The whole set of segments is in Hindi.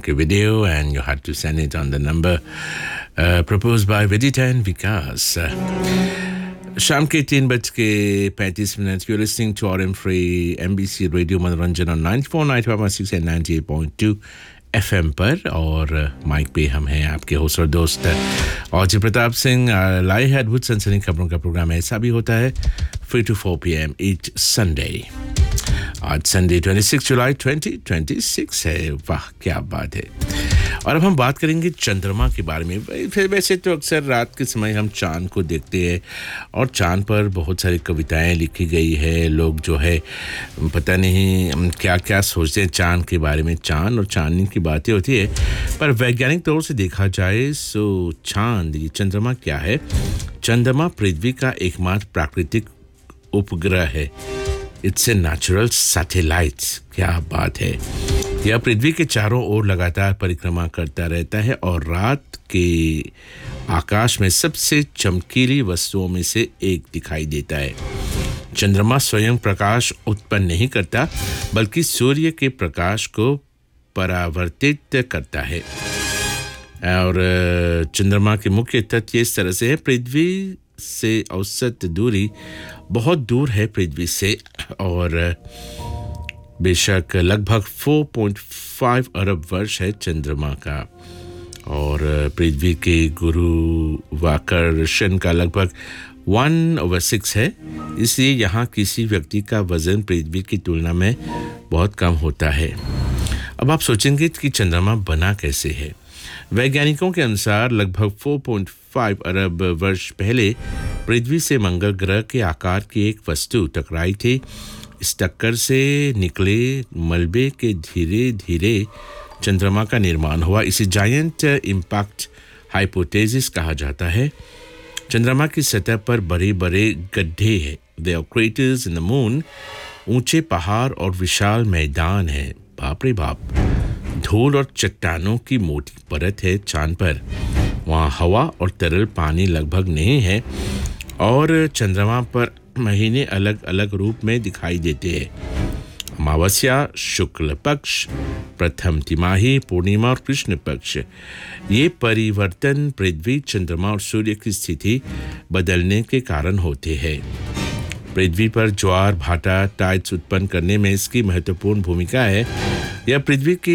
music video and you had to send it on the number proposed by Vidita and Vikas. शाम के 3:35 you're listening to RM Free MBC Radio मनोरंजन on 94.9 and 98.2 FM पर और माइक पे हम हैं आपके होस्ट और दोस्त अजय प्रताप सिंह लाइव है अद्भुत सनसनी खबरों का प्रोग्राम ऐसा भी होता है 3 to 4 p.m. each Sunday. आज संडे 26 जुलाई 2026 है वाह क्या बात है और अब हम बात करेंगे चंद्रमा के बारे में फिर वैसे तो अक्सर रात के समय हम चांद को देखते हैं और चांद पर बहुत सारी कविताएं लिखी गई है लोग जो है पता नहीं क्या-क्या सोचते हैं चांद के बारे में चांद और चांदनी की बातें होती है पर वैज्ञानिक तौर से देखा जाए तो चांद ये चंद्रमा क्या है चंद्रमा पृथ्वी का एकमात्र प्राकृतिक उपग्रह है इट्स ए नेचुरल सैटेलाइट क्या बात है यह पृथ्वी के चारों ओर लगातार परिक्रमा करता रहता है और रात के आकाश में सबसे चमकीली वस्तुओं में से एक दिखाई देता है चंद्रमा स्वयं प्रकाश उत्पन्न नहीं करता बल्कि सूर्य के प्रकाश को परावर्तित करता है और चंद्रमा के मुख्य तथ्य इस तरह से है पृथ्वी से औसत दूरी बहुत दूर है पृथ्वी से और बेशक लगभग 4.5 अरब वर्ष है चंद्रमा का और पृथ्वी के गुरुत्वाकर्षण का लगभग 1/6 है इसलिए यहाँ किसी व्यक्ति का वजन पृथ्वी की तुलना में बहुत कम होता है अब आप सोचेंगे कि चंद्रमा बना कैसे है वैज्ञानिकों के अनुसार लगभग 4.5 अरब वर्ष पहले पृथ्वी से मंगल ग्रह के आकार की एक वस्तु टकराई थी इस टक्कर से निकले मलबे के धीरे-धीरे चंद्रमा का निर्माण हुआ इसे जायंट इंपैक्ट हाइपोथेसिस कहा जाता है चंद्रमा की सतह पर बड़े-बड़े गड्ढे हैं there are craters in the moon ऊंचे पहाड़ और विशाल मैदान है बाप रे बाप धूल और चट्टानों की मोटी परत है चांद पर वहां हवा और तरल पानी लगभग नहीं है और चंद्रमा पर महीने अलग-अलग रूप में दिखाई देते हैं अमावस्या शुक्ल पक्ष प्रथम तिमाही पूर्णिमा और कृष्ण पक्ष ये परिवर्तन पृथ्वी चंद्रमा और सूर्य की स्थिति बदलने के कारण होते हैं पृथ्वी पर ज्वार भाटा टाइड्स उत्पन्न करने में इसकी महत्वपूर्ण भूमिका है यह पृथ्वी की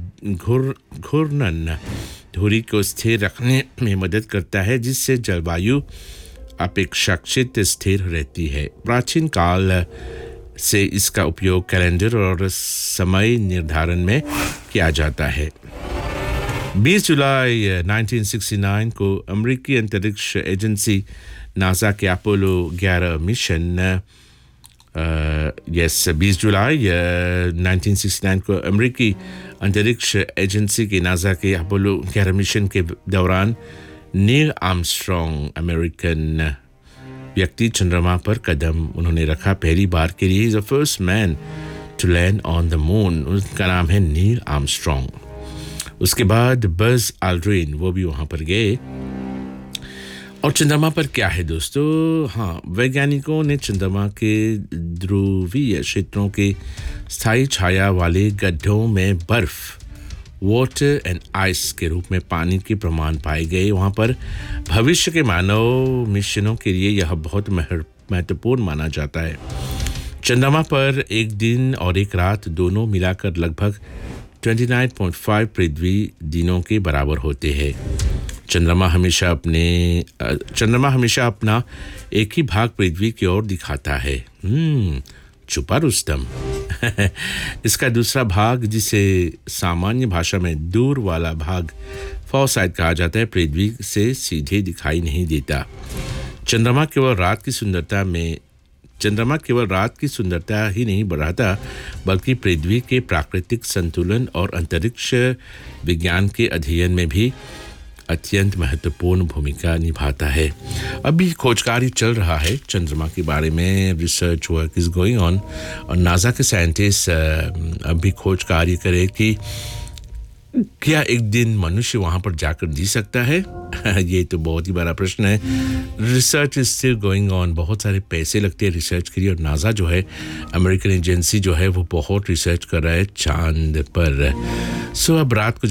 घूर्णन धुरी को स्थिर रखने में मदद करता है जिससे जलवायु अपेक्षाकृत स्थिर रहती है प्राचीन काल से इसका उपयोग कैलेंडर और समय निर्धारण में किया जाता है 20 जुलाई 1969 को अमेरिकी अंतरिक्ष एजेंसी नासा के अपोलो 11 मिशन 20 जुलाई 1969 को अमेरिकी अंतरिक्ष एजेंसी के नासा के अपोलो 11 मिशन के दौरान नील आर्मस्ट्रॉन्ग अमेरिकन व्यक्ति चंद्रमा पर कदम उन्होंने रखा पहली बार के लिए is the first man to land on the moon उसका नाम है नील आर्मस्ट्रॉन्ग उसके बाद बज एल्ड्रिन वो भी वहां पर गए और चंद्रमा पर क्या है दोस्तों हाँ वैज्ञानिकों ने चंद्रमा के ध्रुवीय क्षेत्रों के स्थायी छाया वाले गड्ढों में बर्फ वाटर एंड आइस के रूप में पानी के प्रमाण पाए गए वहां पर भविष्य के मानव मिशनों के लिए यह बहुत महत्वपूर्ण माना जाता है चंद्रमा पर एक दिन और एक रात दोनों मिलाकर लगभग 29.5 पृथ्वी दिनों के बराबर होते हैं चंद्रमा हमेशा अपना एक ही भाग पृथ्वी की ओर दिखाता है छुपा रुस्तम इसका दूसरा भाग जिसे सामान्य भाषा में दूर वाला भाग फॉर साइड कहा जाता है पृथ्वी से सीधे दिखाई नहीं देता चंद्रमा केवल रात की सुंदरता ही नहीं बढ़ाता बल्कि पृथ्वी के प्राकृतिक संतुलन और अंतरिक्ष विज्ञान के अध्ययन में भी अत्यंत महत्वपूर्ण भूमिका निभाता है अभी खोज कार्य चल रहा है चंद्रमा के बारे में research work is going on और नासा के साइंटिस्ट अभी खोज कार्य करे कि क्या एक दिन मनुष्य वहां पर जाकर जी सकता है ये तो बहुत ही बड़ा प्रश्न है research is still going on बहुत सारे पैसे लगते हैं रिसर्च के लिए और नासा जो है अमेरिकन एजेंसी जो है वो बहुत रिसर्च कर रहा है चांद पर सो अब रात को